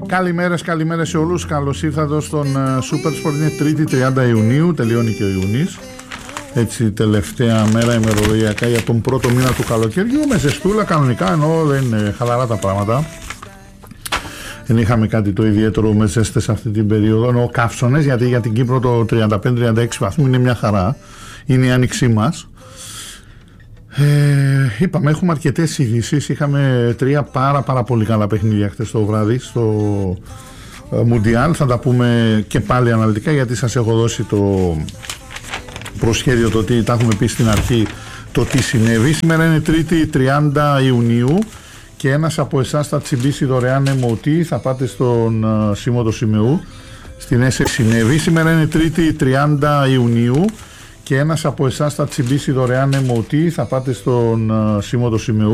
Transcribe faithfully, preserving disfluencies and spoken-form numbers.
Καλημέρες, καλημέρες σε όλους. Καλώς ήρθατε στον Super Sport. Είναι Τρίτη τριάντα Ιουνίου, τελειώνει και ο Ιούνις. Έτσι, τελευταία μέρα ημερολογιακά για τον πρώτο μήνα του καλοκαιριού. Με ζεστούλα κανονικά, ενώ δεν είναι χαλαρά τα πράγματα. Δεν είχαμε κάτι το ιδιαίτερο με ζέστες αυτή την περίοδο. Ενώ καύσονες, γιατί για την Κύπρο το τριάντα πέντε τριάντα έξι βαθμού είναι μια χαρά. Είναι η άνοιξή μας. Ε, είπαμε, έχουμε αρκετές ειδήσεις. Είχαμε τρία πάρα πάρα πολύ καλά παιχνίδια χτες το βράδυ στο Μουντιάλ. Θα τα πούμε και πάλι αναλυτικά, γιατί σας έχω δώσει το προσχέδιο, το τι τα έχουμε πει στην αρχή, το τι συνέβη. Σήμερα είναι Τρίτη τριάντα Ιουνίου και ένας από εσάς θα τσιμπήσει δωρεάν εμωτή. Θα πάτε στον uh, Σίμωτο Σημεού στην ΕΣΕ. Συνέβη. Σήμερα είναι Τρίτη τριάντα Ιουνίου και ένας από εσάς θα τσιμπήσει δωρεάν εμωτή. Θα πάτε στον uh, Σίμωτο Σημεού